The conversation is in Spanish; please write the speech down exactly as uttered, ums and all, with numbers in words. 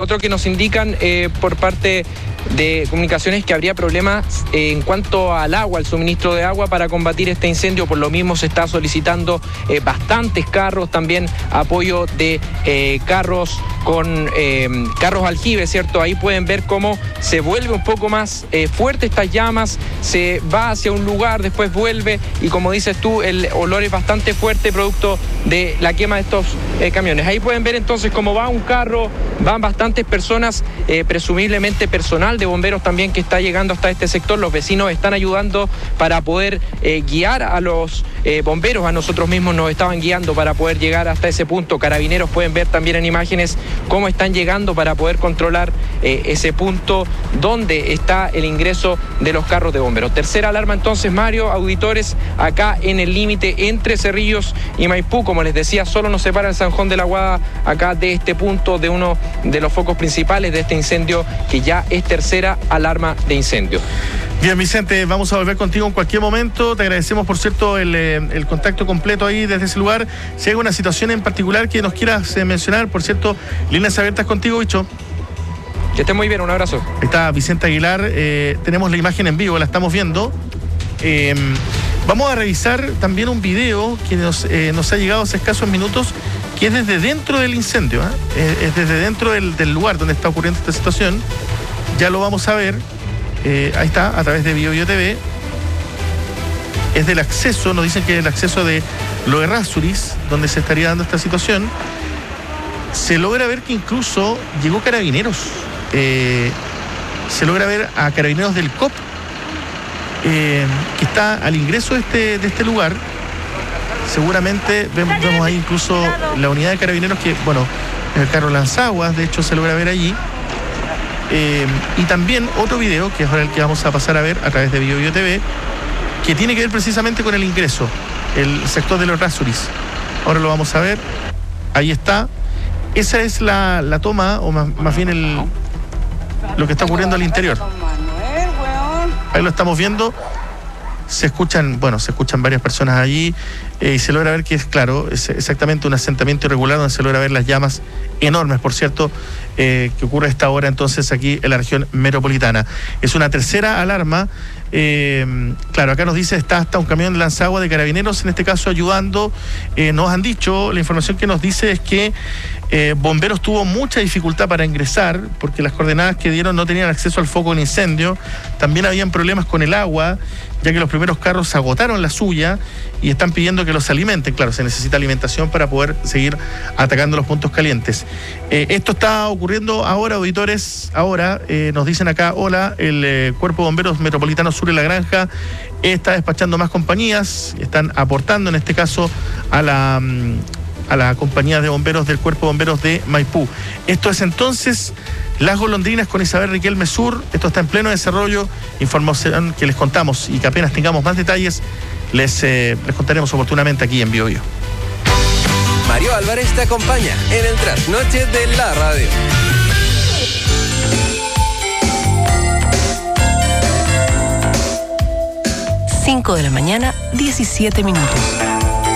otro que nos indican eh, por parte de comunicaciones que habría problemas eh, en cuanto al agua, al suministro de agua para combatir este incendio. Por lo mismo se está solicitando eh, bastantes carros, también apoyo de eh, carros con eh, carros aljibes, ¿cierto? Ahí pueden ver cómo se vuelve un poco más eh, fuerte estas llamas, se va hacia un lugar, después vuelve y como dices tú, el olor es bastante fuerte producto de la quema de estos eh, camiones. Ahí pueden ver entonces cómo va un carro, van bastantes personas, eh, presumiblemente personal de bomberos también que está llegando hasta este sector. Los vecinos están ayudando para poder eh, guiar a los eh, bomberos, a nosotros mismos nos estaban guiando para poder llegar hasta ese punto. Carabineros pueden ver también en imágenes cómo están llegando para poder controlar eh, ese punto donde está el ingreso de los carros de bomberos. Tercera alarma entonces, Mario, auditores, acá en el límite entre Cerrillos y Maipú. Como les decía, solo nos separa el Zanjón de la Guada acá de este punto, de uno de los focos principales de este incendio, que ya es tercera alarma de incendio. Bien, Vicente, vamos a volver contigo en cualquier momento. Te agradecemos, por cierto, el, el contacto completo ahí desde ese lugar. Si hay una situación en particular que nos quieras eh, mencionar, por cierto, líneas abiertas contigo, Bicho. Que esté muy bien, un abrazo. Ahí está Vicente Aguilar, eh, tenemos la imagen en vivo, la estamos viendo. Eh, vamos a revisar también un video que nos, eh, nos ha llegado hace escasos minutos, que es desde dentro del incendio, ¿eh? es, es desde dentro del, del lugar donde está ocurriendo esta situación. Ya lo vamos a ver. Eh, ahí está, a través de BioBio T V. Es del acceso, nos dicen que es el acceso de Lo Errázuriz, donde se estaría dando esta situación. Se logra ver que incluso llegó Carabineros. Eh, se logra ver a Carabineros del C O P, eh, que está al ingreso de este, de este lugar. Seguramente vemos, vemos ahí incluso la unidad de Carabineros que, bueno, el carro lanzaguas, de hecho se logra ver allí. Eh, y también otro video, que es ahora el que vamos a pasar a ver a través de BioBio T V, que tiene que ver precisamente con el ingreso, el sector de Los Errázuriz. Ahora lo vamos a ver. Ahí está. Esa es la, la toma, o más, más bien el, lo que está ocurriendo al interior. Ahí lo estamos viendo. Se escuchan, bueno, se escuchan varias personas allí eh, y se logra ver que es, claro, es exactamente un asentamiento irregular donde se logra ver las llamas enormes, por cierto, eh, que ocurre a esta hora entonces aquí en la región metropolitana. Es una tercera alarma. Eh, claro, acá nos dice está hasta un camión de lanzagua de Carabineros, en este caso ayudando. Eh, nos han dicho, la información que nos dice es que eh, Bomberos tuvo mucha dificultad para ingresar porque las coordenadas que dieron no tenían acceso al foco del incendio. También habían problemas con el agua, ya que los primeros carros agotaron la suya y están pidiendo que los alimenten. Claro, se necesita alimentación para poder seguir atacando los puntos calientes. Eh, esto está ocurriendo ahora, auditores. Ahora eh, nos dicen acá, hola, el eh, Cuerpo de Bomberos Metropolitano Sur de La Granja está despachando más compañías, están aportando en este caso a la, a la compañía de bomberos del Cuerpo de Bomberos de Maipú. Esto es entonces Las Golondrinas con Isabel Riquelme Sur. Esto está en pleno desarrollo. Información que les contamos y que apenas tengamos más detalles les, eh, les contaremos oportunamente aquí en BioBio. Mario Álvarez te acompaña en el trasnoche de la radio. cinco de la mañana, diecisiete minutos.